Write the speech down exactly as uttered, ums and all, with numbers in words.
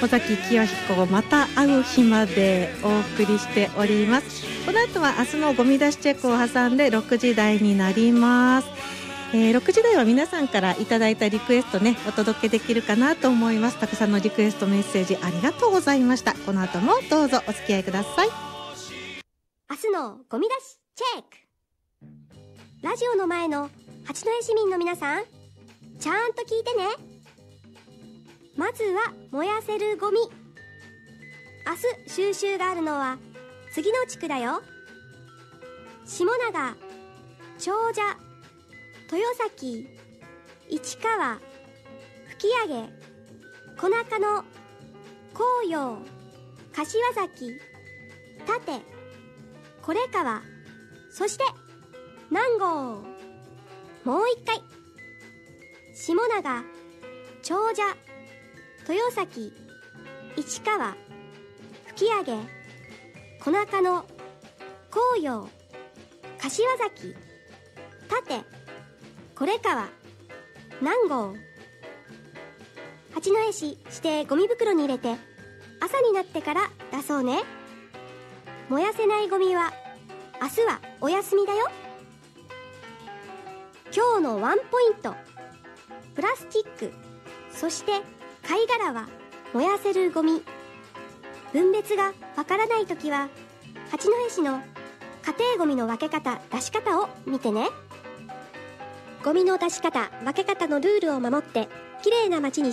尾崎清彦また会う日までお送りしております。この後は明日のゴミ出しチェックを挟んでろくじ台になります。えー、ろくじ台は皆さんからいただいたリクエストねお届けできるかなと思います。たくさんのリクエストメッセージありがとうございました。この後もどうぞお付き合いください。 明日のゴミ出しチェック。ラジオの前の八戸市民の皆さん、ちゃんと聞いてね。まずは燃やせるゴミ。明日収集があるのは次の地区だよ。下長、長者、豊崎、市川、吹上、小中野、紅葉、柏崎、立、これ川、そして南郷。もう一回。下長、長者、豊崎、市川、吹上、小中野、紅葉、柏崎、立、これ川、南郷。八戸市指定ゴミ袋に入れて朝になってから出そうね。燃やせないゴミは明日はお休みだよ。今日のワンポイント。プラスチック、そして貝殻は燃やせるゴミ。分別がわからないときは八戸市の家庭ゴミの分け方、出し方を見てね。ゴミの出し方、分け方のルールを守ってきれいな街に